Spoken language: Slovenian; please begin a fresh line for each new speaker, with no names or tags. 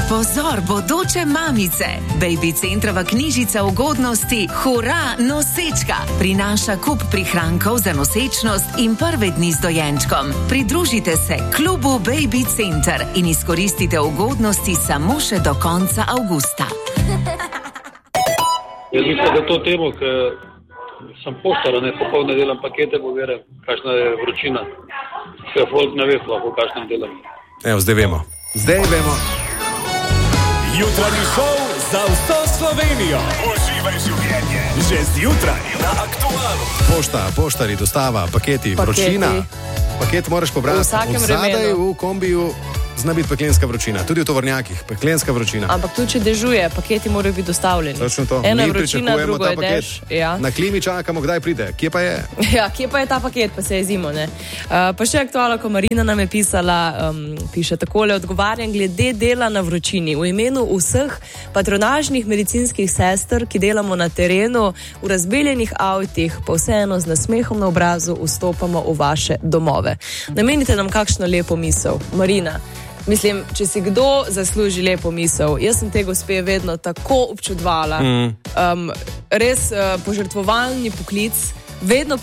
Pozor, bodoče mamice! Baby Centrova knjižica ugodnosti Hura nosečka prinaša kup prihrankov za nosečnost in prve dni z dojenčkom. Pridružite se klubu Baby Center in izkoristite ugodnosti samo še do konca avgusta.
Jaz mislim, da to temo, ker sem poštar, popolne delam pakete, bo verjel, kakšna je vročina. Ker folk ne ve, v kakšnem delam.
Evo, zdaj vemo.
Jutranji šov za vso Slovenijo. Uživaj življenje. Že zjutraj na Aktualu.
Poštari, dostava, paketi, vročina. Paket moraš pobrati. Zadaj v kombiju zna biti peklenska vročina. Tudi v tovornjakih, peklenska vročina.
Ampak tudi, če dežuje, paketi morajo biti dostavljeni.
Točno to.
Eno je vročina, drugo je dež. Ja.
Na klimi čakamo, kdaj pride. Kje pa je?
Ja, kje pa je ta paket, pa se je zimo, ne? Pa še aktualno, ko Marina nam je pisala, piše takole: odgovarjam glede dela na vročini. V imenu vseh patronažnih medicinskih sester, ki delamo na terenu, v razbeljenih avtih, pa vseeno z nasmehom na obrazu vstopamo v vaše domove. Namenite nam kakšno lepo misel. Marina, mislim, če si kdo zasluži lepo misel, jaz sem te gospe vedno tako občudvala. Res požrtvovalni poklic, vedno